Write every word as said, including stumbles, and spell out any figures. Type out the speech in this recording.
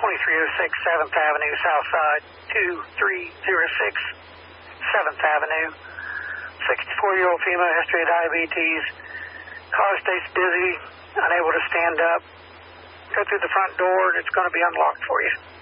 twenty-three oh six seventh Avenue, Southside, two three oh six seventh Avenue. sixty-four-year-old female, history of diabetes. Car stays dizzy, unable to stand up. Go through the front door, and it's going to be unlocked for you.